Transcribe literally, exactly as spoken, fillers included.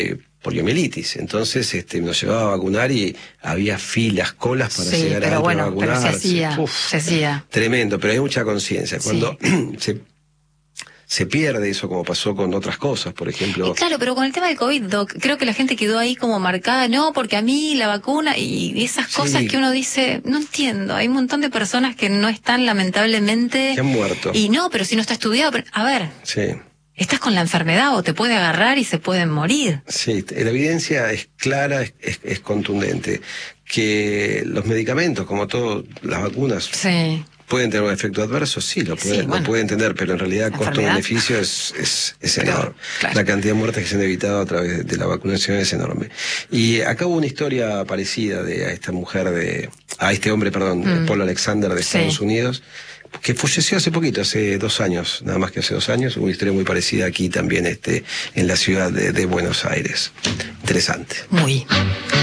poliomielitis. Entonces este, nos llevaba a vacunar y había filas, colas para sí, llegar pero a bueno, vacunar. pero se hacía, Uf, se hacía. Tremendo, pero hay mucha conciencia. Cuando sí. se, se pierde eso, como pasó con otras cosas, por ejemplo. Y claro, pero con el tema del COVID, Doc, creo que la gente quedó ahí como marcada, no, porque a mí la vacuna y esas cosas sí. que uno dice, no entiendo, hay un montón de personas que no están lamentablemente... Que han muerto. Y no, pero si no está estudiado, pero, a ver... Sí. Estás con la enfermedad o te puede agarrar y se pueden morir. Sí, la evidencia es clara, es, es, es contundente. Que los medicamentos, como todas las vacunas, sí. pueden tener un efecto adverso, sí, lo pueden, sí, bueno, lo pueden tener, pero en realidad costo-beneficio es, es, es enorme. Claro. La cantidad de muertes que se han evitado a través de la vacunación es enorme. Y acá hubo una historia parecida de a esta mujer, de a este hombre, perdón, mm. Paul Alexander de Estados sí. Unidos, que falleció hace poquito, hace dos años, nada más que hace dos años. Hubo una historia muy parecida aquí también este, en la ciudad de, de Buenos Aires. Interesante. Muy.